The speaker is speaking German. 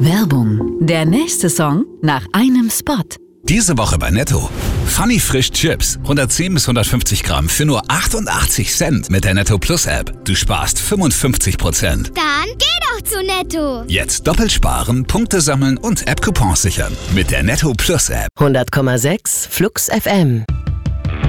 Werbung. Der nächste Song nach einem Spot. Diese Woche bei Netto. Funny Frisch Chips. 110 bis 150 Gramm für nur 88 Cent mit der Netto Plus App. Du sparst 55%. Dann geh doch zu Netto. Jetzt doppelt sparen, Punkte sammeln und App-Coupons sichern. Mit der Netto Plus App. 100,6 Flux FM.